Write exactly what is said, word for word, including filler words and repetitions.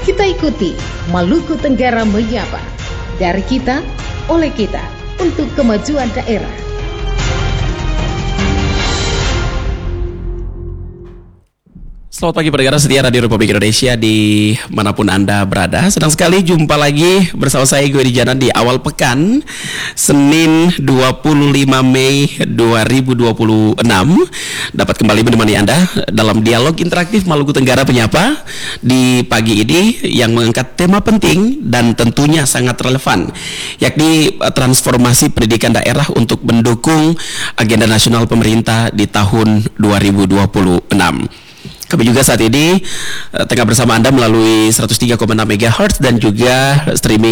Kita ikuti Maluku Tenggara Menyapa. Dari kita, oleh kita, untuk kemajuan daerah. Selamat pagi pendengar setia Radio Republik Indonesia di manapun Anda berada. Senang sekali jumpa lagi bersama saya Gue di Janan di awal pekan Senin dua puluh lima Mei dua ribu dua puluh enam. Dapat kembali menemani Anda dalam dialog interaktif Maluku Tenggara Penyapa di pagi ini yang mengangkat tema penting dan tentunya sangat relevan, yakni transformasi pendidikan daerah untuk mendukung agenda nasional pemerintah di tahun dua ribu dua puluh enam. Kami juga saat ini uh, tengah bersama Anda melalui seratus tiga koma enam megahertz dan juga streaming